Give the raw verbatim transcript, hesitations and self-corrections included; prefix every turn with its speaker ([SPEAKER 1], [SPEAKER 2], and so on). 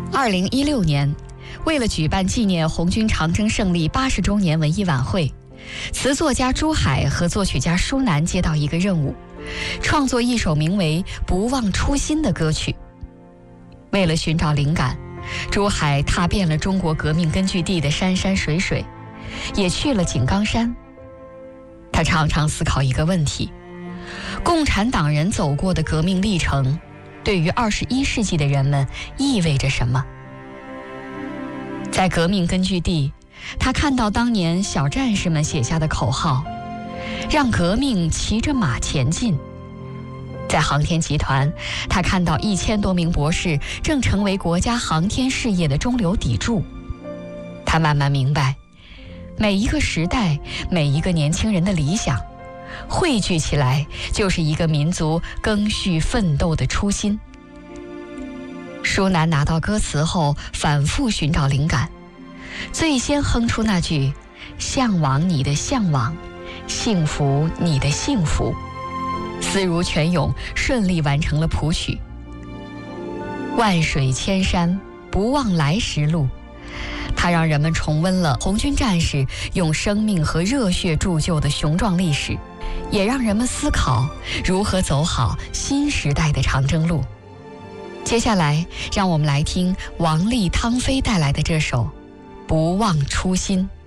[SPEAKER 1] 二零一六年，为了举办纪念红军长征胜利八十周年文艺晚会，词作家朱海和作曲家舒楠接到一个任务，创作一首名为《不忘初心》的歌曲。为了寻找灵感，朱海踏遍了中国革命根据地的山山水水，也去了井冈山。他常常思考一个问题：共产党人走过的革命历程，对于二十一世纪的人们意味着什么？在革命根据地，他看到当年小战士们写下的口号，让革命骑着马前进。在航天集团，他看到一千多名博士正成为国家航天事业的中流砥柱。他慢慢明白，每一个时代，每一个年轻人的理想，汇聚起来就是一个民族赓续奋斗的初心。舒楠拿到歌词后，反复寻找灵感，最先哼出那句“向往你的向往，幸福你的幸福”，思如泉涌，顺利完成了谱曲。万水千山，不忘来时路，它让人们重温了红军战士用生命和热血铸就的雄壮历史，也让人们思考如何走好新时代的长征路。接下来，让我们来听王丽、汤飞带来的这首《不忘初心》。